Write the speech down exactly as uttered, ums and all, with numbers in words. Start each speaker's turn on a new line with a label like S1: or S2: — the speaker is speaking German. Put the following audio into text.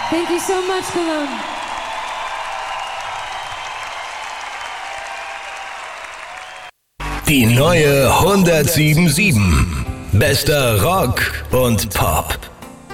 S1: Thank you so much, Cologne.
S2: Die neue hundertsieben Komma sieben. Bester Rock und Pop.